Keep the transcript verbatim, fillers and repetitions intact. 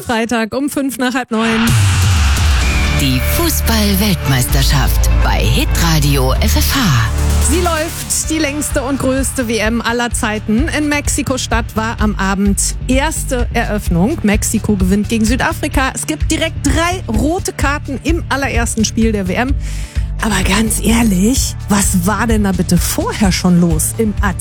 Freitag um fünf nach halb neun. Die Fußball-Weltmeisterschaft bei Hitradio F F H. Sie läuft, die längste und größte W M aller Zeiten. In Mexiko-Stadt war am Abend erste Eröffnung. Mexiko gewinnt gegen Südafrika. Es gibt direkt drei rote Karten im allerersten Spiel der W M. Aber ganz ehrlich, was war denn da bitte vorher schon los im